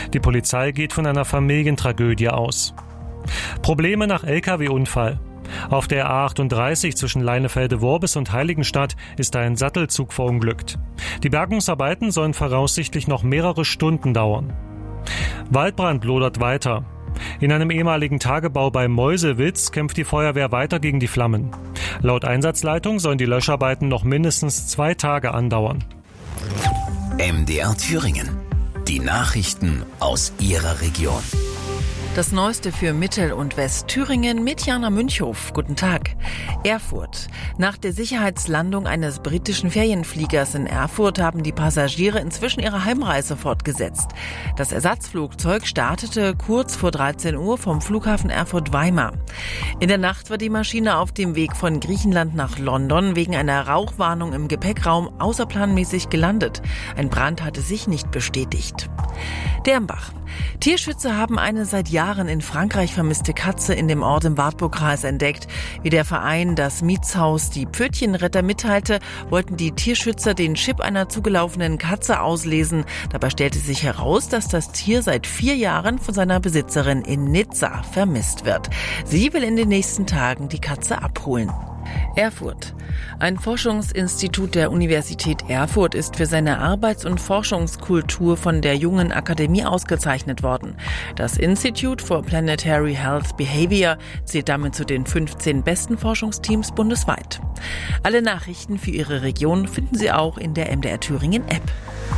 Die Polizei geht von einer Familientragödie aus. Probleme nach Lkw-Unfall. Auf der A38 zwischen Leinefelde-Worbis und Heiligenstadt ist ein Sattelzug verunglückt. Die Bergungsarbeiten sollen voraussichtlich noch mehrere Stunden dauern. Waldbrand lodert weiter. In einem ehemaligen Tagebau bei Meuselwitz kämpft die Feuerwehr weiter gegen die Flammen. Laut Einsatzleitung sollen die Löscharbeiten noch mindestens 2 Tage andauern. MDR Thüringen. Die Nachrichten aus Ihrer Region. Das Neueste für Mittel- und Westthüringen mit Jana Münchhof. Guten Tag. Erfurt. Nach der Sicherheitslandung eines britischen Ferienfliegers in Erfurt haben die Passagiere inzwischen ihre Heimreise fortgesetzt. Das Ersatzflugzeug startete kurz vor 13 Uhr vom Flughafen Erfurt-Weimar. In der Nacht war die Maschine auf dem Weg von Griechenland nach London wegen einer Rauchwarnung im Gepäckraum außerplanmäßig gelandet. Ein Brand hatte sich nicht bestätigt. Dermbach. Tierschützer haben eine seit Jahren in Frankreich vermisste Katze in dem Ort im Wartburgkreis entdeckt. Wie der Verein Das Mietshaus die Pfötchenretter mitteilte, wollten die Tierschützer den Chip einer zugelaufenen Katze auslesen. Dabei stellte sich heraus, dass das Tier seit 4 Jahren von seiner Besitzerin in Nizza vermisst wird. Sie will in den nächsten Tagen die Katze abholen. Erfurt. Ein Forschungsinstitut der Universität Erfurt ist für seine Arbeits- und Forschungskultur von der Jungen Akademie ausgezeichnet worden. Das Institute for Planetary Health Behavior zählt damit zu den 15 besten Forschungsteams bundesweit. Alle Nachrichten für Ihre Region finden Sie auch in der MDR Thüringen App.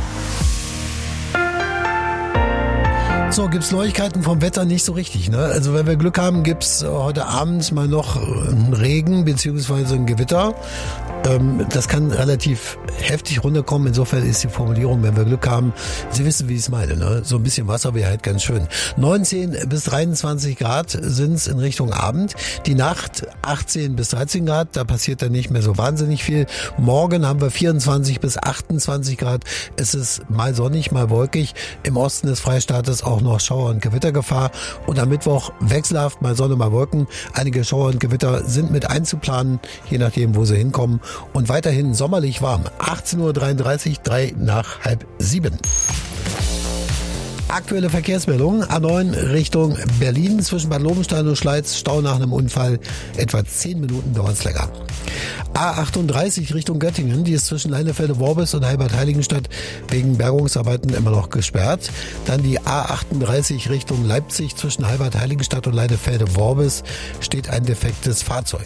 So, gibt's Neuigkeiten vom Wetter nicht so richtig, ne? Also wenn wir Glück haben, gibt's heute Abend mal noch einen Regen beziehungsweise ein Gewitter. Das kann relativ heftig runterkommen. Insofern ist die Formulierung, wenn wir Glück haben, Sie wissen, wie ich es meine, ne? So ein bisschen Wasser wäre halt ganz schön. 19 bis 23 Grad sind's in Richtung Abend. Die Nacht 18 bis 13 Grad, da passiert dann nicht mehr so wahnsinnig viel. Morgen haben wir 24 bis 28 Grad. Es ist mal sonnig, mal wolkig. Im Osten des Freistaates auch noch Schauer- und Gewittergefahr. Und am Mittwoch wechselhaft, mal Sonne, mal Wolken. Einige Schauer und Gewitter sind mit einzuplanen, je nachdem, wo sie hinkommen. Und weiterhin sommerlich warm. 18.33 Uhr, 3 nach halb 7. Aktuelle Verkehrsmeldung. A9 Richtung Berlin zwischen Bad Lobenstein und Schleiz. Stau nach einem Unfall. Etwa 10 Minuten dauert's länger. A38 Richtung Göttingen. Die ist zwischen Leinefelde-Worbis und Heilbad-Heiligenstadt wegen Bergungsarbeiten immer noch gesperrt. Dann die A38 Richtung Leipzig zwischen Heilbad-Heiligenstadt und Leinefelde-Worbis steht ein defektes Fahrzeug.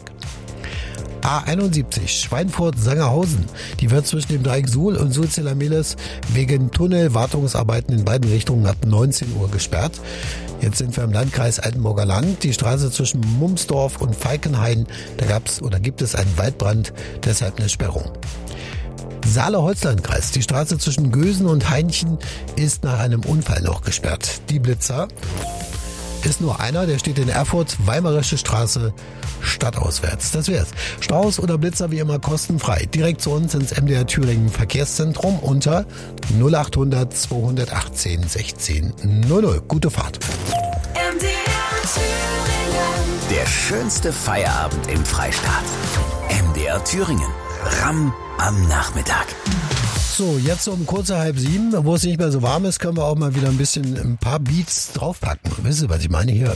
A71 Schweinfurt-Sangerhausen. Die wird zwischen dem Dreieck Suhl und Suhl-Zella-Mehlis wegen Tunnelwartungsarbeiten in beiden Richtungen ab 19 Uhr gesperrt. Jetzt sind wir im Landkreis Altenburger Land. Die Straße zwischen Mumsdorf und Falkenhain, da gibt es einen Waldbrand, deshalb eine Sperrung. Saale-Holzlandkreis. Die Straße zwischen Gösen und Hainchen ist nach einem Unfall noch gesperrt. Die Blitzer ist nur einer, der steht in Erfurt, Weimarische Straße, stadtauswärts. Das wär's. Staus oder Blitzer wie immer kostenfrei. Direkt zu uns ins MDR Thüringen Verkehrszentrum unter 0800 218 16 00. Gute Fahrt. MDR Thüringen. Der schönste Feierabend im Freistaat. MDR Thüringen. Ramm am Nachmittag. So, jetzt um kurz nach 6:30, wo es nicht mehr so warm ist, können wir auch mal wieder ein paar Beats draufpacken. Wisst ihr, was ich meine hier?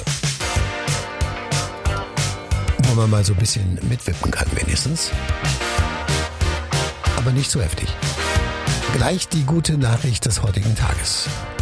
Wo man mal so ein bisschen mitwippen kann wenigstens. Aber nicht zu heftig. Gleich die gute Nachricht des heutigen Tages.